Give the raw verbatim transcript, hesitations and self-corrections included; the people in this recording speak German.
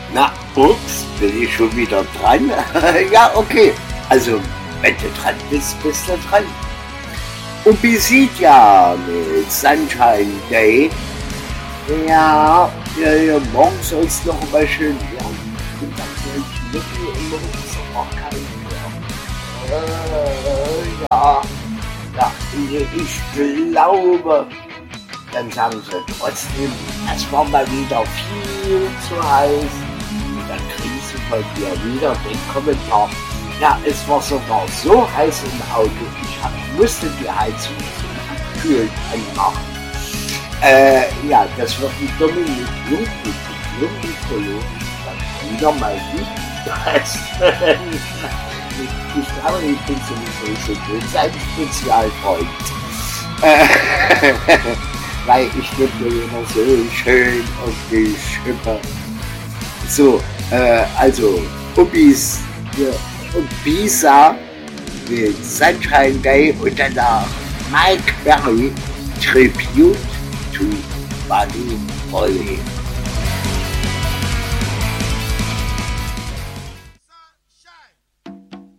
Na, ups, bin ich schon wieder dran? Ja, okay. Also, wenn du dran bist, bist du dran. Und wie sieht ja mit Sunshine Day? Ja, ja, ja morgen soll es noch mal schön werden. Und dann soll ich wirklich immer noch kein äh, ja, ja, ich glaube, dann sagen sie trotzdem, es war mal wieder viel zu heiß. Und dann kriegst du von dir wieder den Kommentar. Ja, es war sogar so heiß im Auto, ich hab, musste die Heizung zum Kühlen anmachen. Äh, ja, das wird die Dominik Jung, die Jungmythologie, dann wieder mal nicht. Ich glaube, ich bin sowieso so gut, sein Spezialfreund. Äh, weil ich bin mir immer so schön auf die Schippe. So, äh, also, Ubis, ja, und Bisa mit Sunshine Day und danach Mike Berry Tribute to Buddy Holly.